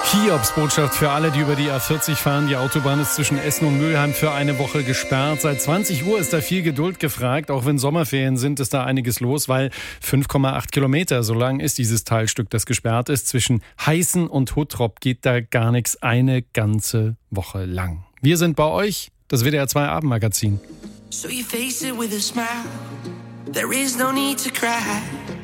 Hiobsbotschaft für alle, die über die A40 fahren. Die Autobahn ist zwischen Essen und Mülheim für eine Woche gesperrt. Seit 20 Uhr ist da viel Geduld gefragt. Auch wenn Sommerferien sind, ist da einiges los, weil 5,8 Kilometer, so lang ist dieses Teilstück, das gesperrt ist. Zwischen Heißen und Huttrop geht da gar nichts, eine ganze Woche lang. Wir sind bei euch, das WDR 2 Abendmagazin. So you face it with a smile. There is no need to cry.